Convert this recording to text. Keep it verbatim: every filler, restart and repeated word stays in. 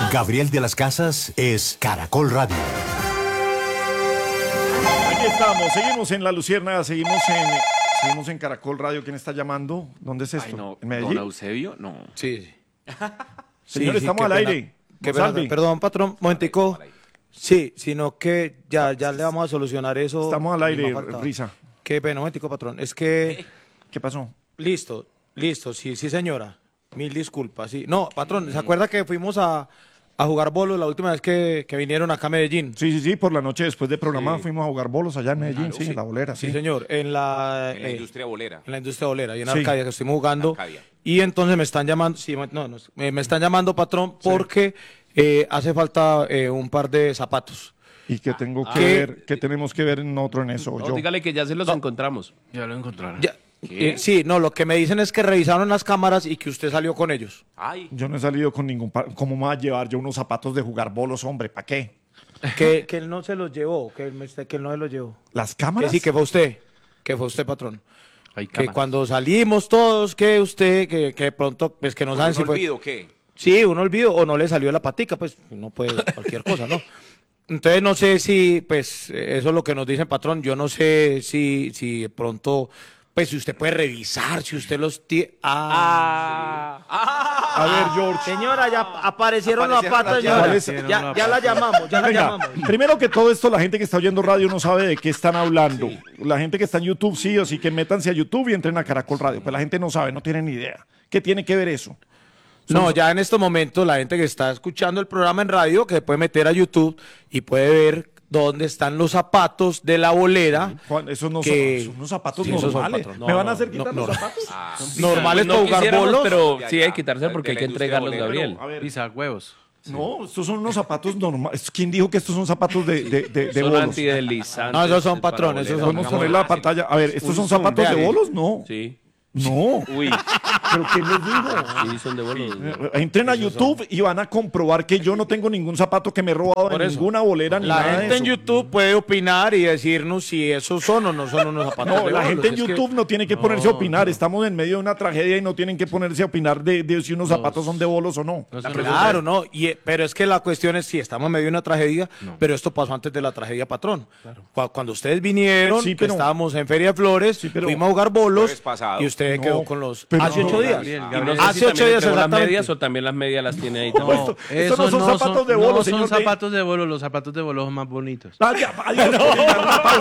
Gabriel de las Casas es Caracol Radio. Aquí estamos, seguimos en La Luciérnaga, seguimos en, seguimos en Caracol Radio. ¿Quién está llamando? ¿Dónde es esto? Ay, no, ¿En Medellín? ¿Don Eusebio? No. Sí, sí. Señor, Sí, sí, estamos qué al pena. aire. Qué pena. Salve. Perdón, patrón, momentico. Sí, sino que ya, ya le vamos a solucionar eso. Estamos al aire, Misma falta. Risa. Qué pena, momentico, patrón. Es que, ¿Qué pasó? listo, listo, sí, sí, señora. Mil disculpas, sí. No, patrón, ¿se acuerda que fuimos a, a jugar bolos la última vez que, que vinieron acá a Medellín? Sí, sí, sí, por la noche después del programa Sí. fuimos a jugar bolos allá en Medellín, sí, en la bolera, sí. Sí, señor, en la, En la eh, industria bolera. en la industria bolera y en Sí. Arcadia, que estuvimos jugando. Arcadia. Y entonces me están llamando, sí, no, no, me, me están llamando, patrón, porque eh, hace falta eh, un par de zapatos. Y que tengo que ¿Qué? ver, que tenemos que ver nosotros en eso, No, yo. dígale que ya se los encontramos. Ya lo encontraron. Ya, eh, sí, no, lo que me dicen es que revisaron las cámaras y que usted salió con ellos. Ay, Yo no he salido con ningún... pa- ¿Cómo me va a llevar yo unos zapatos de jugar bolos, hombre? ¿Para qué? Que, que él no se los llevó, que él, me- que él no se los llevó. ¿Las Que cámaras? sí, que fue usted, que fue usted, patrón. Hay Que cámaras. cuando salimos todos, que usted, que, que de pronto, pues que no saben ¿un si fue... olvido qué? Sí, un olvido o no le salió la patica, pues no puede cualquier cosa, ¿no? Entonces no sé si, pues, eh, eso es lo que nos dicen, patrón. Yo no sé si, si de pronto, pues, si usted puede revisar, si usted los tiene. Ah. A ver, George. Señora, ya aparecieron, Aparecieron las patas, las señora. llaves. Ya, ya la llamamos, ya la Venga, llamamos. primero que todo esto, la gente que está oyendo radio no sabe de qué están hablando. La gente que está en YouTube sí o sí, que métanse a YouTube y entren a Caracol Radio. Pues la gente no sabe, no tiene ni idea. ¿Qué tiene que ver eso? No, ya en estos momentos la gente que está escuchando el programa en radio, que se puede meter a YouTube y puede ver dónde están los zapatos de la bolera. Juan, esos no que- son, son unos zapatos Sí, esos son, normales. patrón. ¿Me No, van a no, hacer no, quitar no, los no. zapatos? Ah, Normales No para jugar quisiéramos, bolos. pero Ya, sí ya. hay que quitárselo porque De hay la que industria entregarlos, bolera. Gabriel. Pero, a ver, Pisa huevos. no, estos son unos zapatos normales. ¿Quién dijo que estos son zapatos de, de, de, de Son bolos? antideslizantes. No, esos son para patrones, esos bolera. son- Podemos poner la pantalla. A ver, ¿estos Un son zoom, zapatos de véale. bolos? No. Sí. No. Uy, ¿Pero quién les dijo? sí, son de bolos. Entren a YouTube y van a comprobar que yo no tengo ningún zapato que me he robado Por de eso. ninguna bolera ni La nada de gente en eso. YouTube puede opinar y decirnos si esos son o no son unos zapatos No, de la bolos. gente en Es que- YouTube no tiene que ponerse a opinar. Estamos en medio de una tragedia y no tienen que ponerse a opinar de, de si unos zapatos son de bolos o no. No son Claro, no, y, eh, pero es que la cuestión es si estamos en medio de una tragedia, pero esto pasó antes de la tragedia, patrón. Cu- Cuando ustedes vinieron, Sí, que pero- estábamos en Feria de Flores, Sí, pero- fuimos a jugar bolos Jueves pasado. y usted No, quedó con los... pero hace no, ocho días. Gabriel, Y no Gabriel. sé Hace si ocho también días entregó las exactamente. medias o también las medias las tiene ahí. No, también. esto- estos no son zapatos de no bolos, son señor. de- zapatos de bolos, los zapatos de bolos son más bonitos. Ah, ya, adiós, porque ya, una pausa.